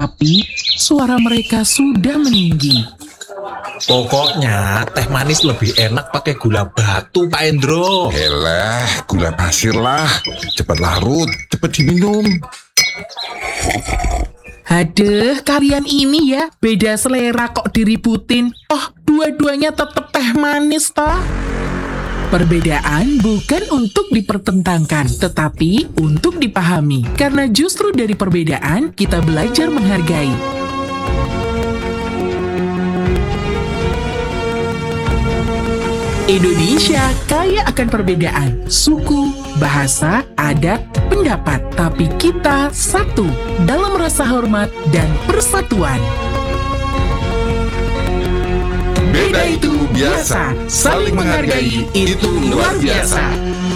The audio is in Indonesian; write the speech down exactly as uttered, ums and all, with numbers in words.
tapi suara mereka sudah meninggi. Pokoknya teh manis lebih enak pakai gula batu, Pak Endro. Elah, gula pasir lah. Cepat larut, cepat diminum. Haduh, kalian ini ya, beda selera kok diributin. Oh, dua-duanya tetap teh manis toh. Perbedaan bukan untuk dipertentangkan, tetapi untuk dipahami. Karena justru dari perbedaan, kita belajar menghargai. Indonesia kaya akan perbedaan, suku, bahasa, adat, pendapat. Tapi kita satu dalam rasa hormat dan persatuan. Beda itu biasa, saling menghargai itu luar biasa.